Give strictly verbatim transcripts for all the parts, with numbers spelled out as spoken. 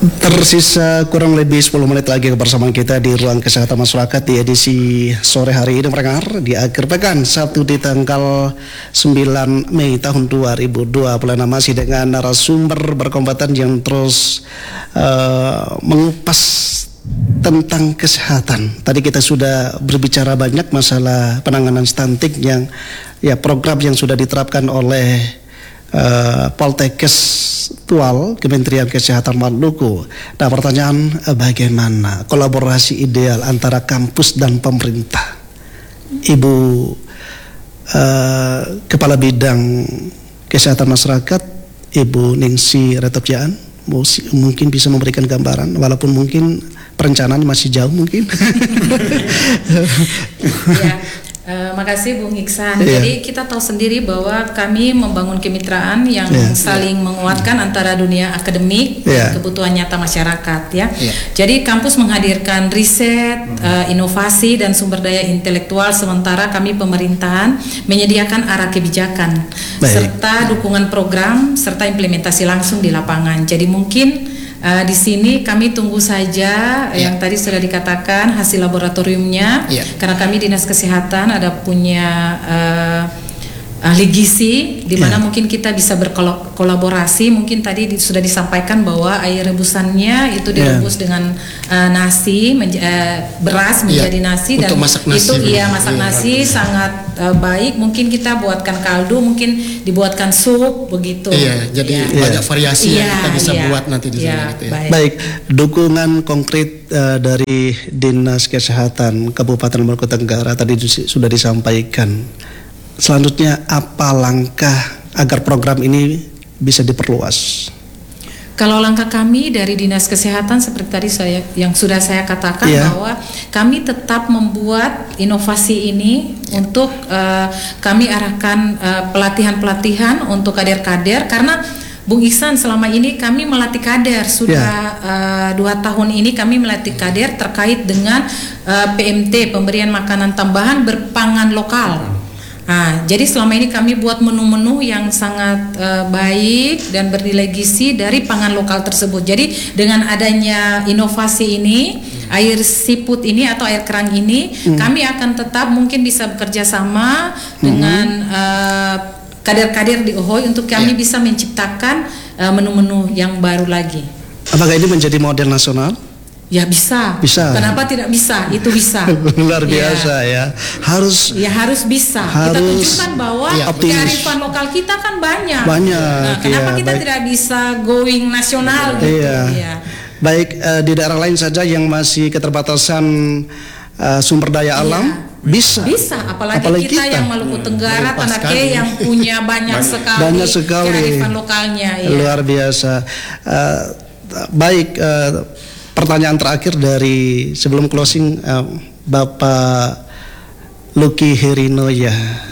Tersisa kurang lebih sepuluh menit lagi kebersamaan kita di Ruang Kesehatan Masyarakat di edisi sore hari ini, pendengar, di akhir pekan Sabtu di tanggal sembilan Mei tahun dua ribu dua puluh enam, masih dengan narasumber berkompeten yang terus uh, mengupas tentang kesehatan. Tadi kita sudah berbicara banyak masalah penanganan stunting yang ya program yang sudah diterapkan oleh uh, Poltekkes Tual Kementerian Kesehatan Maluku. Nah, pertanyaan, bagaimana kolaborasi ideal antara kampus dan pemerintah? Ibu uh, Kepala Bidang Kesehatan Masyarakat, Ibu Ningsi Retopjaan, mungkin bisa memberikan gambaran, walaupun mungkin perencanaan masih jauh mungkin. Ya. Uh, makasih Bung Iksan. Yeah. Jadi kita tahu sendiri bahwa kami membangun kemitraan yang yeah. saling menguatkan antara dunia akademik yeah. dan kebutuhan nyata masyarakat, ya. Yeah. Jadi kampus menghadirkan riset, mm. uh, inovasi dan sumber daya intelektual, sementara kami pemerintahan menyediakan arah kebijakan, Baik. serta dukungan program serta implementasi langsung di lapangan. Jadi mungkin Uh, di sini kami tunggu saja yeah. yang tadi sudah dikatakan hasil laboratoriumnya, yeah. karena kami Dinas Kesehatan ada punya uh, ahli gizi di mana yeah. mungkin kita bisa berkolaborasi. Mungkin tadi di, sudah disampaikan bahwa air rebusannya itu direbus yeah. dengan uh, nasi, menja- uh, beras menjadi yeah. nasi, dan masak nasi, itu iya masak yeah. nasi sangat uh, baik. Mungkin kita buatkan kaldu, mungkin dibuatkan sup begitu. Iya, jadi yeah. banyak variasi yeah. yang kita bisa yeah. buat nanti di yeah. sini. Gitu ya. Baik. Baik, dukungan konkret uh, dari Dinas Kesehatan Kabupaten Maluku Tenggara tadi sudah disampaikan. Selanjutnya, apa langkah agar program ini bisa diperluas? Kalau langkah kami dari Dinas Kesehatan seperti tadi saya yang sudah saya katakan, yeah. bahwa kami tetap membuat inovasi ini yeah. untuk uh, kami arahkan uh, pelatihan-pelatihan untuk kader-kader, karena Bung Iksan, selama ini kami melatih kader sudah yeah. uh, dua tahun ini kami melatih kader terkait dengan uh, P M T, pemberian makanan tambahan berpangan lokal. Nah, jadi selama ini kami buat menu-menu yang sangat uh, baik dan bernilai gizi dari pangan lokal tersebut. Jadi dengan adanya inovasi ini, air siput ini atau air kerang ini, hmm. kami akan tetap mungkin bisa bekerja sama hmm. dengan uh, kader-kader di O H O I untuk kami yeah. bisa menciptakan uh, menu-menu yang baru lagi. Apakah ini menjadi model nasional? Ya bisa. Bisa. Kenapa tidak bisa? Itu bisa. Luar biasa ya. ya. Harus. Ya harus bisa. Harus, kita tunjukkan bahwa ya, kearifan lokal kita kan banyak. Banyak. Nah, kenapa ya, kita baik. tidak bisa going nasional gitu? Iya. Ya. Baik, uh, di daerah lain saja yang masih keterbatasan uh, sumber daya alam. Iya. Bisa. Bisa, apalagi, apalagi kita, kita yang Maluku Tenggara, hmm, Tanah Ke yang punya banyak sekali, banyak sekali kearifan lokalnya. Ya. Luar biasa. Uh, baik. Uh, Pertanyaan terakhir dari sebelum closing, uh, Bapak Lucky Herino ya.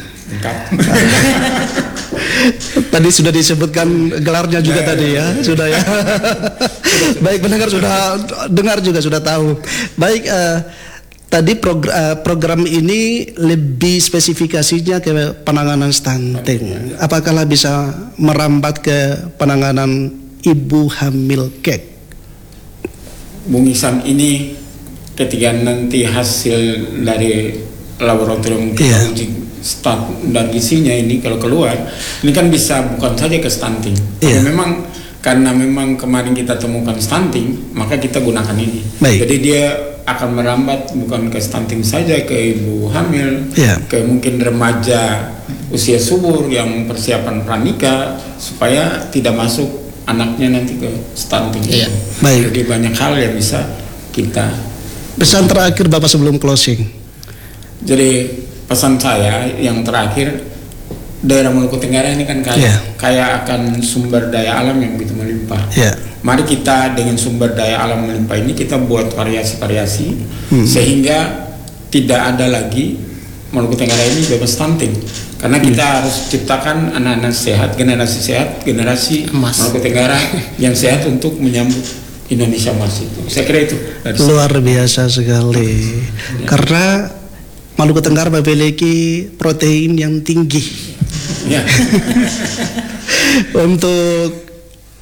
Tadi sudah disebutkan gelarnya juga ya, tadi ya, ya. Sudah ya. Baik, pendengar sudah dengar juga sudah tahu. Baik, uh, tadi progr- uh, program ini lebih spesifikasinya ke penanganan stunting. Apakah bisa merambat ke penanganan ibu hamil kek? Bung Iksan, ini ketika nanti hasil dari laboratorium kita yeah. uji standar gizinya ini kalau keluar, ini kan bisa bukan saja ke stunting. Yeah. Tapi memang karena memang kemarin kita temukan stunting, maka kita gunakan ini. Baik. Jadi dia akan merambat bukan ke stunting saja, ke ibu hamil, yeah. ke mungkin remaja usia subur yang persiapan pranikah, supaya tidak masuk anaknya nanti ke stunting. Iya. Baik. Jadi banyak hal yang bisa kita. Pesan terakhir Bapak sebelum closing. Jadi pesan saya yang terakhir, daerah Maluku Tenggara ini kan kaya, yeah. kaya akan sumber daya alam yang begitu melimpah. Yeah. Mari kita dengan sumber daya alam melimpah ini kita buat variasi-variasi hmm. sehingga tidak ada lagi Maluku Tenggara ini bebas stunting. Karena kita hmm. harus ciptakan anak-anak sehat, generasi sehat, generasi emas Maluku Tenggara yang sehat untuk menyambut Indonesia emas itu. Saya kira itu. Luar biasa sekali. Ya. Karena Maluku Tenggara memiliki protein yang tinggi. Ya. Untuk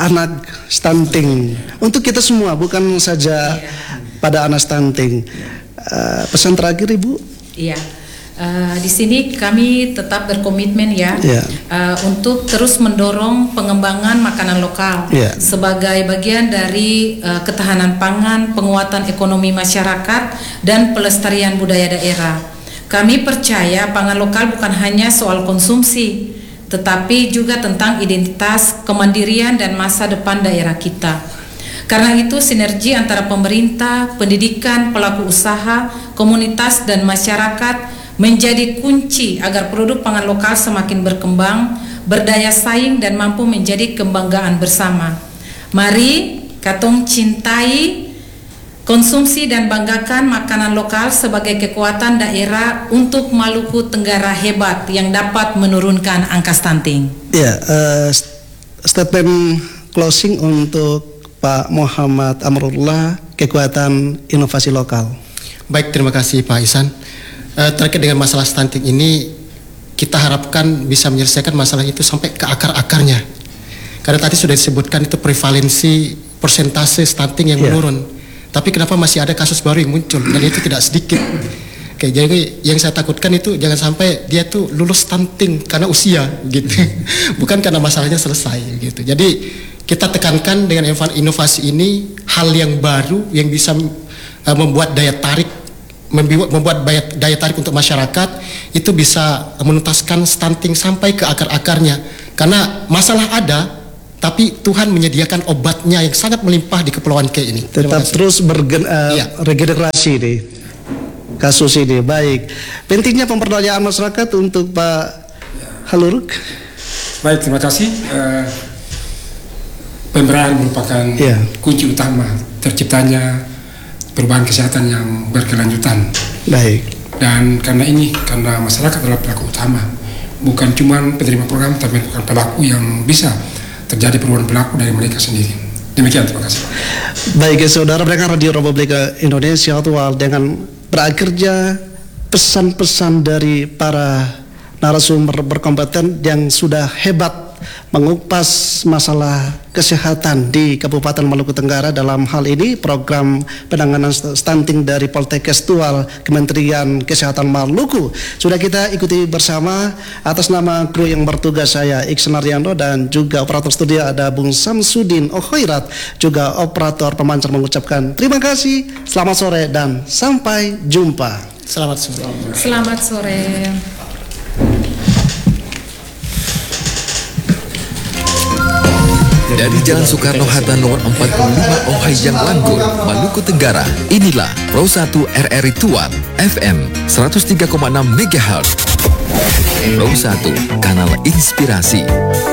anak stunting. Untuk kita semua, bukan saja pada anak stunting. Uh, pesan terakhir Ibu? Iya. Uh, di sini kami tetap berkomitmen ya yeah. uh, untuk terus mendorong pengembangan makanan lokal yeah. sebagai bagian dari uh, ketahanan pangan, penguatan ekonomi masyarakat, dan pelestarian budaya daerah. Kami percaya pangan lokal bukan hanya soal konsumsi, tetapi juga tentang identitas, kemandirian, dan masa depan daerah kita. Karena itu sinergi antara pemerintah, pendidikan, pelaku usaha, komunitas, dan masyarakat menjadi kunci agar produk pangan lokal semakin berkembang, berdaya saing, dan mampu menjadi kebanggaan bersama. Mari katong cintai, konsumsi, dan banggakan makanan lokal sebagai kekuatan daerah untuk Maluku Tenggara hebat yang dapat menurunkan angka stunting. Ya, uh, statement closing untuk Pak Muhammad Amrullah, kekuatan inovasi lokal. Baik, terima kasih Pak Ihsan. Uh, terkait dengan masalah stunting ini, kita harapkan bisa menyelesaikan masalah itu sampai ke akar-akarnya. Karena tadi sudah disebutkan itu prevalensi persentase stunting yang yeah. menurun. Tapi kenapa masih ada kasus baru yang muncul, dan itu tidak sedikit. Oke, jadi yang saya takutkan itu jangan sampai dia tuh lulus stunting karena usia gitu. Bukan karena masalahnya selesai gitu. Jadi kita tekankan dengan inovasi ini hal yang baru yang bisa uh, membuat daya tarik membuat daya, daya tarik untuk masyarakat itu bisa menuntaskan stunting sampai ke akar-akarnya. Karena masalah ada, tapi Tuhan menyediakan obatnya yang sangat melimpah di Kepulauan K ini. Tetap terus bergen, uh, ya. regenerasi nih kasus ini. Baik, pentingnya pemberdayaan masyarakat untuk Pak Haluruk. Baik, terima kasih. Uh, pemberdayaan merupakan ya. kunci utama terciptanya perubahan kesehatan yang berkelanjutan. Baik. Dan karena ini, karena masyarakat adalah pelaku utama, bukan cuma penerima program, tapi bukan pelaku yang bisa terjadi perubahan pelaku dari mereka sendiri. Demikian, terima kasih. Baik, saudara pendengar Radio Republik Indonesia, Tual, dengan berakhirnya pesan-pesan dari para narasumber berkompeten yang sudah hebat mengupas masalah kesehatan di Kabupaten Maluku Tenggara. Dalam hal ini program penanganan stunting dari Poltekkes Tual Kementerian Kesehatan Maluku sudah kita ikuti bersama. Atas nama kru yang bertugas, saya Iksan Ariando, dan juga operator studio ada Bung Samsudin Okhoirat, juga operator pemancar, mengucapkan terima kasih, selamat sore, dan sampai jumpa. Selamat sore. Selamat sore. Dari Jalan Soekarno-Hatta nomor empat puluh lima Ohayang Langgur, Maluku Tenggara, inilah Pro satu R R I Tual F M seratus tiga koma enam megahertz. Pro satu, kanal inspirasi.